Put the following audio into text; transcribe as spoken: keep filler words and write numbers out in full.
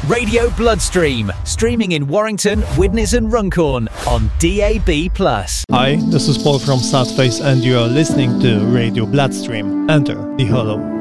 Radio Bloodstream, streaming in Warrington, Widnes and Runcorn on D A B plus. Hi, this is Paul from Southface and you are listening to Radio Bloodstream. Enter the Hollow.